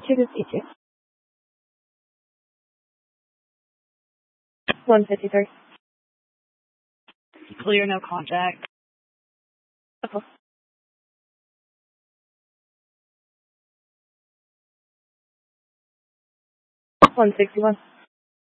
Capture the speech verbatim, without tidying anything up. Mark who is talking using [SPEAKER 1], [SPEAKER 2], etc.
[SPEAKER 1] two fifty-two. one fifty-three.
[SPEAKER 2] Clear, no contact.
[SPEAKER 1] Okay. one sixty-one.